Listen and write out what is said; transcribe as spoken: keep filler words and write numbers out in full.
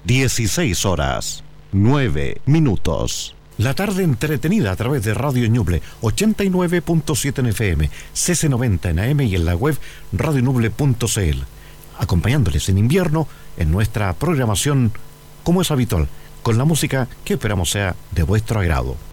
dieciséis horas, nueve minutos. La tarde entretenida a través de Radio Ñuble, ochenta y nueve punto siete en F M, C C noventa en A M y en la web radio ñuble punto c l. Acompañándoles en invierno en nuestra programación, como es habitual, con la música que esperamos sea de vuestro agrado.